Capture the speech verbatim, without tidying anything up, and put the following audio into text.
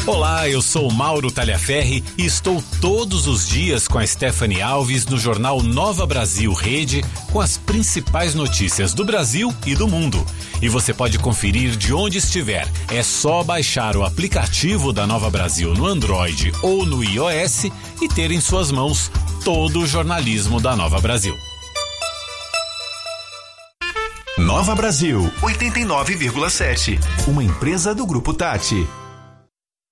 Olá, eu sou Mauro Talhaferri e estou todos os dias com a Stephanie Alves no jornal Nova Brasil Rede com as principais notícias do Brasil e do mundo. E você pode conferir de onde estiver. É só baixar o aplicativo da Nova Brasil no Android ou no iOS e ter em suas mãos todo o jornalismo da Nova Brasil. Nova Brasil, oitenta e nove vírgula sete. Uma empresa do Grupo Tati.